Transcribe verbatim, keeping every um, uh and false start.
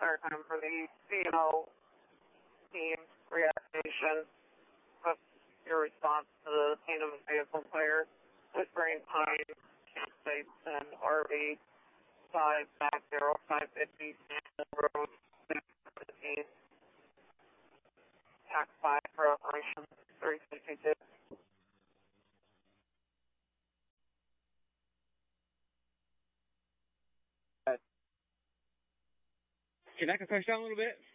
start time for the C N O team reactivation. What's your response to the Tandem Vehicle Fire with Green Pine, campsites, and R V five back zero five fifty Stanton Road, six fifteen, Tac five for Operation three sixty-two. Can I push down a little bit?